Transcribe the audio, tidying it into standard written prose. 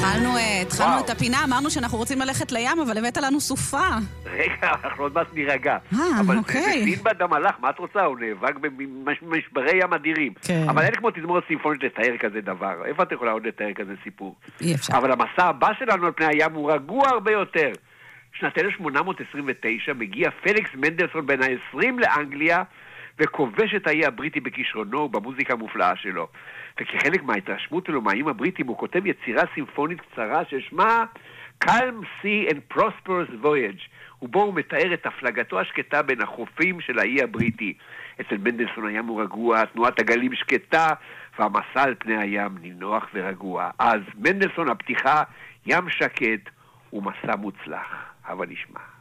התחלנו את הפינה, אמרנו שאנחנו רוצים ללכת לים, אבל הבאת לנו סופה. רגע, אנחנו עוד מעט נירגע. אבל סינבד המלאך, מה את רוצה? הוא נאבק במשברי ים אדירים. אבל אין כמו תזמורת סימפונית לתאר כזה דבר. איפה את יכולה עוד לתאר כזה סיפור? אי אפשר. אבל המסע הבא שלנו על פני הים הוא רגוע הרבה יותר. שנת 1829 מגיע פליקס מנדלסון בן ה-20 לאנגליה, וכובש את האי הבריטי בכישרונו ובמוזיקה המופלאה שלו. וכחלק מההתרשמות שלו מהאיים הבריטים הוא כותב יצירה סימפונית קצרה ששמה Calm Sea and Prosperous Voyage, ובו הוא מתאר את הפלגתו השקטה בין החופים של האי הבריטי. אצל מנדלסון הים הוא רגוע, תנועת הגלים שקטה, והמסע על פני הים נינוח ורגוע. אז מנדלסון הפתיחה, ים שקט ומסע מוצלח. אבל נשמע.